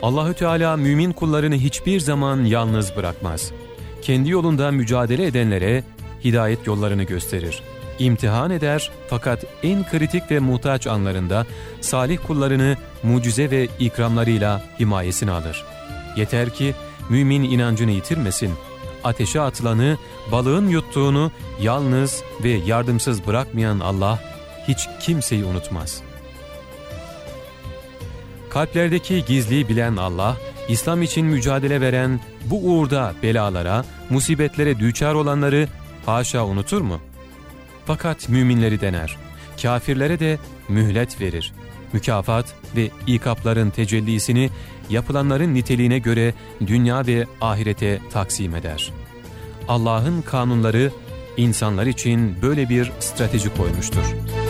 Allahü Teala mümin kullarını hiçbir zaman yalnız bırakmaz. Kendi yolunda mücadele edenlere hidayet yollarını gösterir. İmtihan eder, fakat en kritik ve muhtaç anlarında salih kullarını mucize ve ikramlarıyla himayesine alır. Yeter ki mümin inancını yitirmesin. Ateşe atılanı, balığın yuttuğunu yalnız ve yardımsız bırakmayan Allah hiç kimseyi unutmaz. Kalplerdeki gizliyi bilen Allah, İslam için mücadele veren, bu uğurda belalara, musibetlere düçar olanları haşa unutur mu? Fakat müminleri dener. Kafirlere de mühlet verir. Mükafat ve ikapların tecellisini yapılanların niteliğine göre dünya ve ahirete taksim eder. Allah'ın kanunları insanlar için böyle bir strateji koymuştur.